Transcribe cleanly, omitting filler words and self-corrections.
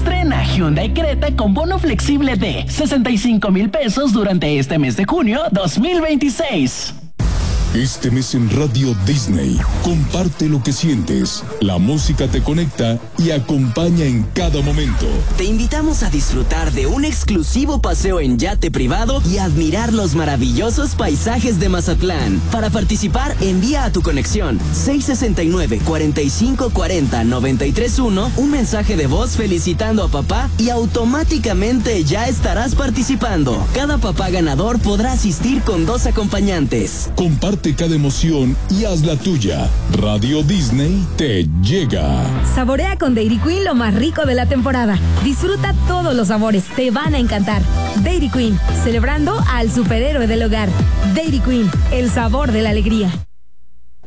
Estrena Hyundai Creta con bono flexible de 65,000 pesos durante este mes de junio 2026. Este mes en Radio Disney, comparte lo que sientes. La música te conecta y acompaña en cada momento. Te invitamos a disfrutar de un exclusivo paseo en yate privado y admirar los maravillosos paisajes de Mazatlán. Para participar, envía a tu conexión 669-4540-931 un mensaje de voz felicitando a papá y automáticamente ya estarás participando. Cada papá ganador podrá asistir con 2 acompañantes. Comparte cada emoción y haz la tuya. Radio Disney te llega. Saborea con Dairy Queen lo más rico de la temporada. Disfruta todos los sabores, te van a encantar. Dairy Queen, celebrando al superhéroe del hogar. Dairy Queen, el sabor de la alegría.